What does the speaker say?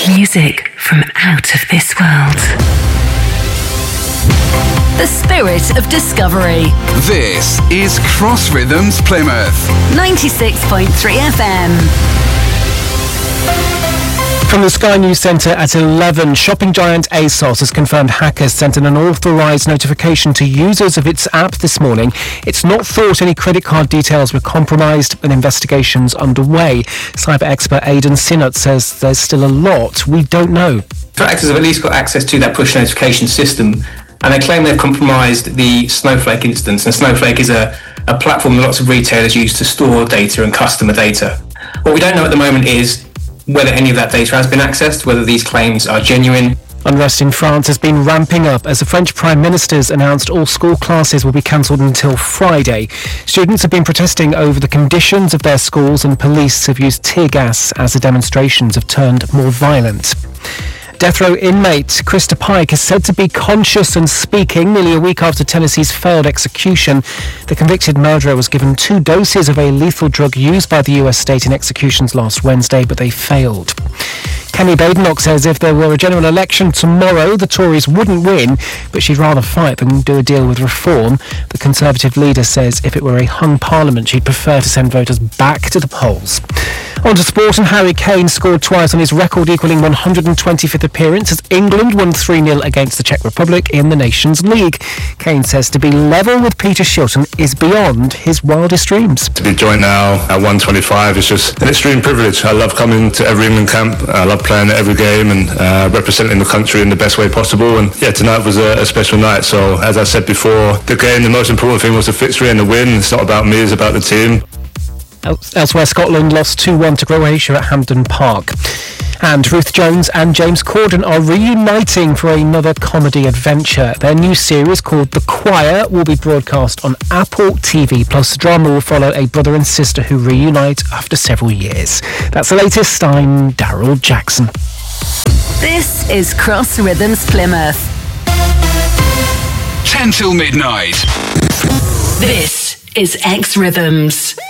Music from out of this world. The spirit of discovery. This is Cross Rhythms Plymouth. 96.3 FM. From the Sky News Centre at 11, shopping giant ASOS has confirmed hackers sent an unauthorised notification to users of its app this morning. It's not thought any credit card details were compromised, and investigations underway. Cyber expert Aidan Sinnott says there's still a lot we don't know. Threat actors have at least got access to that push notification system, and they claim they've compromised the Snowflake instance. And Snowflake is a platform that lots of retailers use to store data and customer data. What we don't know at the moment is whether any of that data has been accessed, whether these claims are genuine. Unrest in France has been ramping up as the French Prime Minister's announced all school classes will be cancelled until Friday. Students have been protesting over the conditions of their schools, and police have used tear gas as the demonstrations have turned more violent. Death row inmate Krista Pike is said to be conscious and speaking nearly a week after Tennessee's failed execution. The convicted murderer was given 2 doses of a lethal drug used by the US state in executions last Wednesday, but they failed. Kenny Badenoch says if there were a general election tomorrow, the Tories wouldn't win, but she'd rather fight than do a deal with reform. The Conservative leader says if it were a hung parliament, she'd prefer to send voters back to the polls. On to sport, and Harry Kane scored twice on his record-equalling 125th appearance as England won 3-0 against the Czech Republic in the Nations League. Kane says to be level with Peter Shilton is beyond his wildest dreams. To be joined now at 125 is just an extreme privilege. I love coming to every England camp. I love playing at every game and representing the country in the best way possible. And yeah, tonight was a special night. So as I said before, the game, the most important thing was the victory and the win. It's not about me, it's about the team. Elsewhere, Scotland lost 2-1 to Croatia at Hampden Park. And Ruth Jones and James Corden are reuniting for another comedy adventure. Their new series called The Choir will be broadcast on Apple TV+. The drama will follow a brother and sister who reunite after several years. That's the latest. I'm Daryl Jackson. This is Cross Rhythms Plymouth. 10 till midnight. This is X Rhythms.